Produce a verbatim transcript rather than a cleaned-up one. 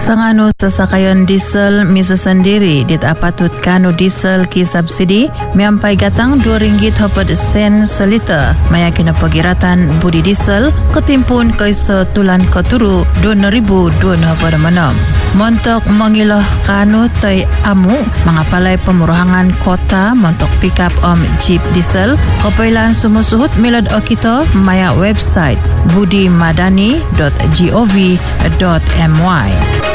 Sanganu sasakayon diesel misa sendiri dit apatut kanu diesel ki subsidi miampai gatang dua ringgit hopad sen seliter mayakina pagiratan budi diesel ketimpun kaisa tulan keturu dua ribu dua hopad manam. Montok mengiloh kanu tay amu mengapalai pemurahangan kota montok pick up om jeep diesel kopailan sumusuhut milad okito maya website budimadani dot gov dot my.